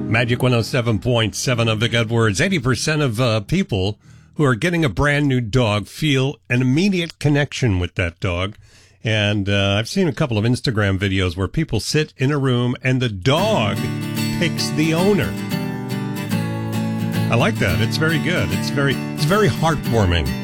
Magic 107.7 of the good words. 80% of people who are getting a brand new dog feel an immediate connection with that dog. And I've seen a couple of Instagram videos where people sit in a room and the dog picks the owner. I like that. It's very good. It's very heartwarming.